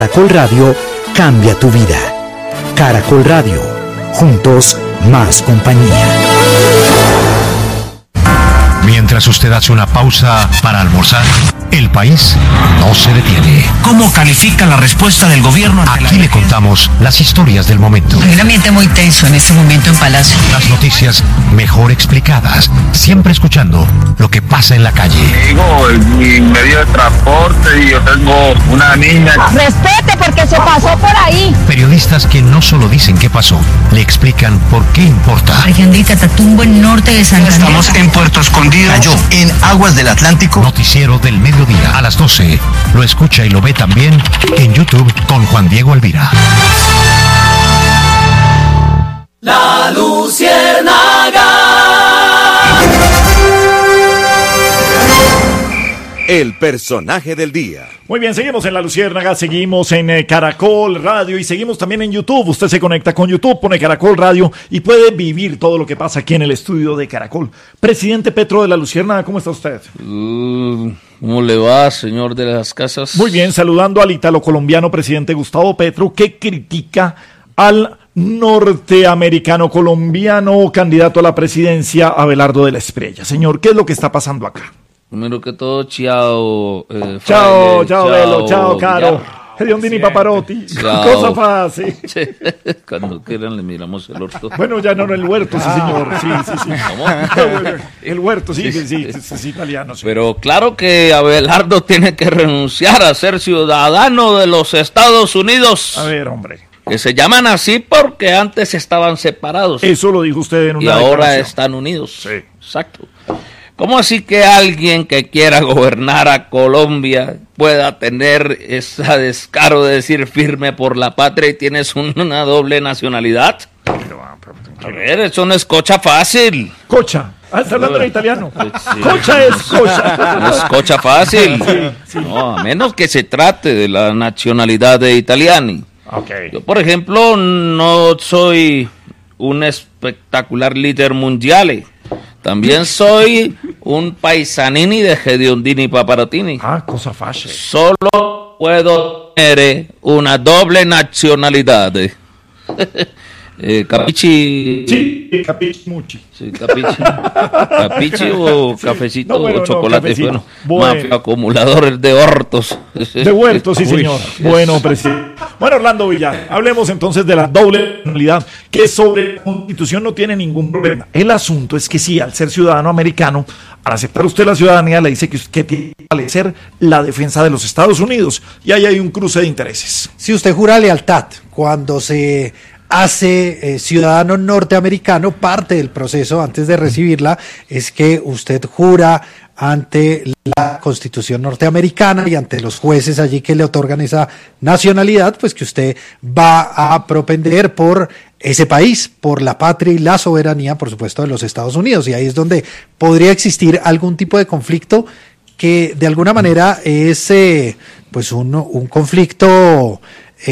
Caracol Radio cambia tu vida. Caracol Radio, juntos más compañía. Mientras usted hace una pausa para almorzar, el país no se detiene. ¿Cómo califica la respuesta del gobierno? Aquí le contamos las historias del momento. Hay un ambiente muy tenso en este momento en Palacio. Las noticias mejor explicadas, siempre escuchando lo que pasa en la calle. Digo, mi medio de transporte y yo tengo una niña. Respete porque se pasó por ahí. Periodistas que no solo dicen qué pasó, le explican por qué importa. Región del Catatumbo, en norte de Santander. Estamos en Puerto Escondido. Cayó en aguas del Atlántico. Noticiero del mediodía a las 12. Lo escucha y lo ve también en YouTube con Juan Diego Alvira. La Luciérnaga. El personaje del día. Muy bien, seguimos en La Luciérnaga, seguimos en Caracol Radio y seguimos también en YouTube. Usted se conecta con YouTube, pone Caracol Radio y puede vivir todo lo que pasa aquí en el estudio de Caracol. Presidente Petro de La Luciérnaga, ¿cómo está usted? ¿Cómo le va, señor de las casas? Muy bien, saludando al italo-colombiano presidente Gustavo Petro, que critica al norteamericano colombiano candidato a la presidencia, Abelardo de la Espriella. Señor, ¿qué es lo que está pasando acá? Primero que todo, chao. Chao, Belo, chao, Caro. Hediondini Paparotti. Cosa fácil. Cuando quieran le miramos el orto. Bueno, ya no el huerto, sí, señor. Sí. ¿Cómo? El huerto, sí, es italiano. Sí. Pero claro que Abelardo tiene que renunciar a ser ciudadano de los Estados Unidos. A ver, hombre. Que se llaman así porque antes estaban separados. Eso lo dijo usted en una y ahora declaración. están unidos. Sí. Exacto. ¿Cómo así que alguien que quiera gobernar a Colombia pueda tener ese descaro de decir firme por la patria y tienes una doble nacionalidad? A ver, eso no es cocha fácil. Cocha. Está hablando en italiano. Sí. Cocha es cocha. No es cocha fácil. Sí. No, a menos que se trate de la nacionalidad de italiani. Okay. Yo, por ejemplo, no soy un espectacular líder mundial. También soy un paisanini de Hediondini Paparottini. Cosa fácil. Solo puedo tener una doble nacionalidad. Capichi. Sí, capichi muchi. Sí, capichi o cafecito o chocolate. No, bueno, mafia acumulador de hortos. De huertos, sí, señor. Bueno, presidente. Bueno, Orlando Villar, hablemos entonces de la doble nacionalidad, que sobre la Constitución no tiene ningún problema. El asunto es que sí, al ser ciudadano americano, al aceptar usted la ciudadanía, le dice que tiene que establecer la defensa de los Estados Unidos. Y ahí hay un cruce de intereses. Si usted jura lealtad cuando se hace ciudadano norteamericano, parte del proceso antes de recibirla es que usted jura ante la Constitución norteamericana y ante los jueces allí que le otorgan esa nacionalidad, pues que usted va a propender por ese país, por la patria y la soberanía, por supuesto, de los Estados Unidos. Y ahí es donde podría existir algún tipo de conflicto que de alguna manera es pues un conflicto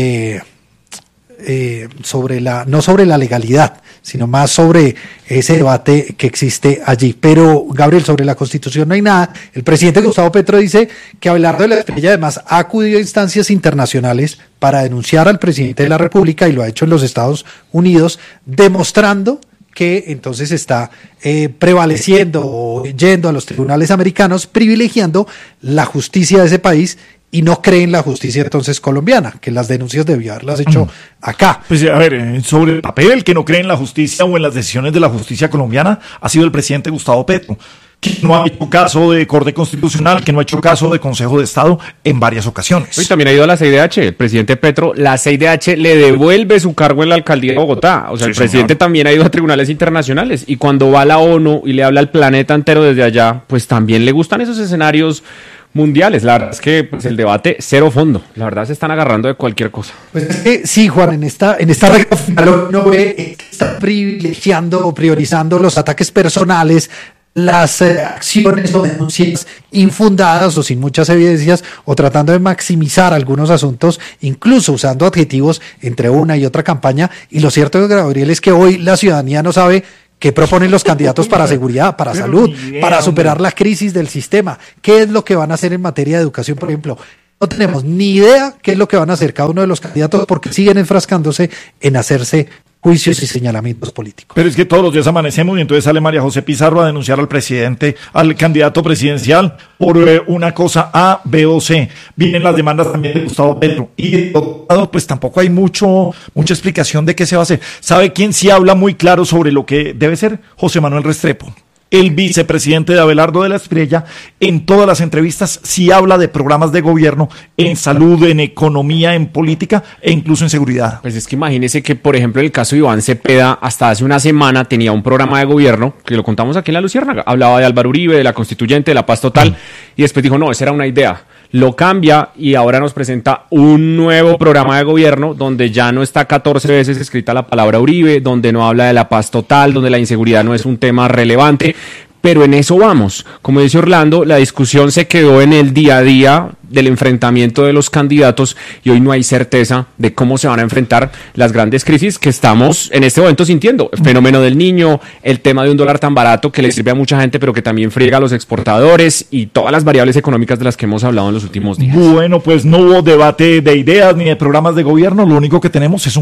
no sobre la legalidad, sino más sobre ese debate que existe allí. Pero, Gabriel, sobre la Constitución no hay nada. El presidente Gustavo Petro dice que Abelardo de la Espriella además ha acudido a instancias internacionales para denunciar al presidente de la República y lo ha hecho en los Estados Unidos, demostrando que entonces está prevaleciendo o yendo a los tribunales americanos, privilegiando la justicia de ese país y no cree en la justicia entonces colombiana, que las denuncias debió haberlas hecho acá. Pues a ver, sobre el papel, el que no cree en la justicia o en las decisiones de la justicia colombiana ha sido el presidente Gustavo Petro, que no ha hecho caso de Corte Constitucional, que no ha hecho caso de Consejo de Estado en varias ocasiones. Y también ha ido a la CIDH, el presidente Petro, la CIDH le devuelve su cargo en la alcaldía de Bogotá, o sea, sí, el presidente también ha ido a tribunales internacionales, y cuando va a la ONU y le habla al planeta entero desde allá, pues también le gustan esos escenarios mundiales. La verdad es que pues, el debate cero fondo, la verdad se están agarrando de cualquier cosa. Pues es que sí, Juan, en esta recta final uno ve que está privilegiando o priorizando los ataques personales, las acciones o denuncias infundadas o sin muchas evidencias, o tratando de maximizar algunos asuntos, incluso usando adjetivos entre una y otra campaña. Y lo cierto, Gabriel, es que hoy la ciudadanía no sabe qué proponen los candidatos para seguridad, para salud, para superar la crisis del sistema. ¿Qué es lo que van a hacer en materia de educación, por ejemplo? no tenemos ni idea qué es lo que van a hacer cada uno de los candidatos porque siguen enfrascándose en hacerse juicios y señalamientos políticos. Pero es que todos los días amanecemos y entonces sale María José Pizarro a denunciar al presidente, al candidato presidencial por una cosa A, B o C. Vienen las demandas también de Gustavo Petro. Y de otro lado, pues tampoco hay mucha explicación de qué se va a hacer. ¿Sabe quién sí habla muy claro sobre lo que debe ser? José Manuel Restrepo. El vicepresidente de Abelardo de la Espriella, en todas las entrevistas sí habla de programas de gobierno en salud, en economía, en política e incluso en seguridad. Pues es que imagínese que, por ejemplo, en el caso de Iván Cepeda, hasta hace una semana tenía un programa de gobierno, que lo contamos aquí en La Luciérnaga, hablaba de Álvaro Uribe, de la Constituyente, de la paz total, y después dijo, no, esa era una idea. Lo cambia y ahora nos presenta un nuevo programa de gobierno donde ya no está 14 veces escrita la palabra Uribe, donde no habla de la paz total, donde la inseguridad no es un tema relevante, pero en eso vamos. Como dice Orlando, la discusión se quedó en el día a día del enfrentamiento de los candidatos y hoy no hay certeza de cómo se van a enfrentar las grandes crisis que estamos en este momento sintiendo. El fenómeno del niño, el tema de un dólar tan barato que le sirve a mucha gente pero que también friega a los exportadores y todas las variables económicas de las que hemos hablado en los últimos días. Bueno, pues no hubo debate de ideas ni de programas de gobierno, lo único que tenemos es un